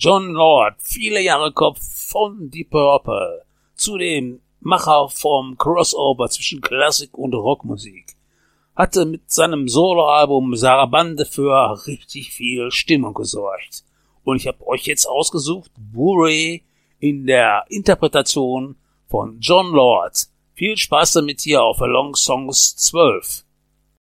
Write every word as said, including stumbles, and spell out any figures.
Jon Lord, viele Jahre Kopf von Deep Purple, zudem Macher vom Crossover zwischen Klassik und Rockmusik, hatte mit seinem Soloalbum Sarabande für richtig viel Stimmung gesorgt. Und ich habe euch jetzt ausgesucht, Bury in der Interpretation von Jon Lord. Viel Spaß damit hier auf Along Songs zwölf.